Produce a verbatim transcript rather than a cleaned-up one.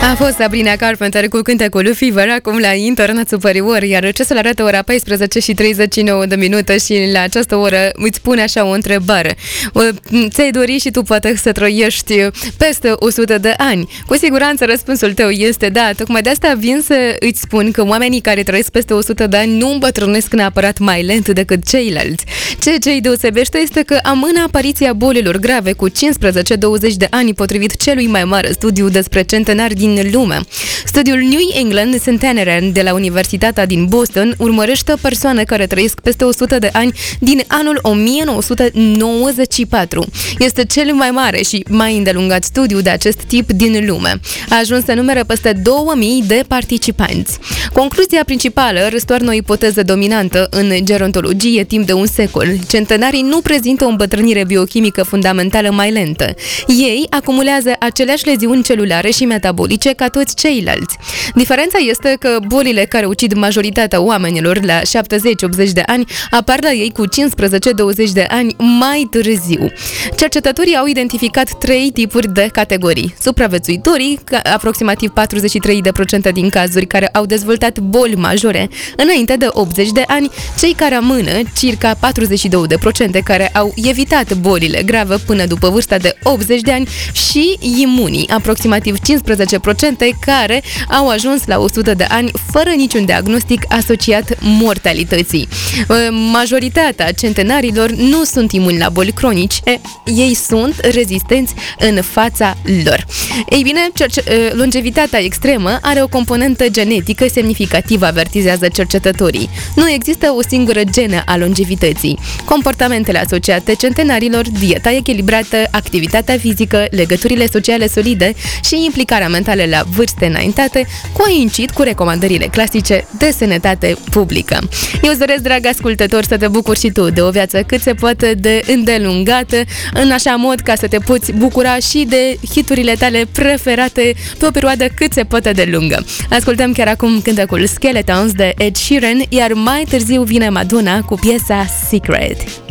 A fost Sabrina Carpenter cu cântecul Fever, acum la Internat Superior, iar ce să-l arată ora paisprezece și treizeci și nouă de minute și la această oră îți pune așa o întrebare. Ți-ai dori și tu poate să trăiești peste o sută de ani? Cu siguranță răspunsul tău este da, tocmai de asta vin să îți spun că oamenii care trăiesc peste o sută de ani nu îmbătrânesc neapărat mai lent decât ceilalți. Ceea ce îi deosebește este că amână apariția bolilor grave cu cincisprezece douăzeci de ani, potrivit celui mai mare studiu despre centenari din lume. Studiul New England Centenarian de la Universitatea din Boston urmărește persoane care trăiesc peste o sută de ani din anul o mie nouă sute nouăzeci și patru. Este cel mai mare și mai îndelungat studiu de acest tip din lume. A ajuns să numere peste două mii de participanți. Concluzia principală răstoarnă o ipoteză dominantă în gerontologie timp de un secol. Centenarii nu prezintă o îmbătrânire biochimică fundamentală mai lentă. Ei acumulează aceleași leziuni celulare și metabolice ca toți ceilalți. Diferența este că bolile care ucid majoritatea oamenilor la șaptezeci optzeci de ani apar la ei cu cincisprezece douăzeci de ani mai târziu. Cercetătorii au identificat trei tipuri de categorii. Supraviețuitorii, aproximativ patruzeci și trei la sută din cazuri, care au dezvoltat boli majore înainte de optzeci de ani, cei care amână, circa patruzeci și doi la sută care au evitat bolile grave până după vârsta de optzeci de ani și imunii, aproximativ cincisprezece la sută care au ajuns la o sută de ani fără niciun diagnostic asociat mortalității. Majoritatea centenarilor nu sunt imuni la boli cronice, ei sunt rezistenți în fața lor. Ei bine, longevitatea extremă are o componentă genetică semnificativă, avertizează cercetătorii. Nu există o singură genă a longevității. Comportamentele asociate centenarilor, dieta echilibrată, activitatea fizică, legăturile sociale solide și implicarea mentală la vârste înaintate coincid cu recomandările clasice de sănătate publică. Eu îți doresc, drag ascultător, să te bucuri și tu de o viață cât se poate de îndelungată, în așa mod ca să te poți bucura și de hiturile tale preferate pe o perioadă cât se poate de lungă. Ascultăm chiar acum cântecul Skeletons de Ed Sheeran, iar mai târziu vine Madonna cu piesa Secret.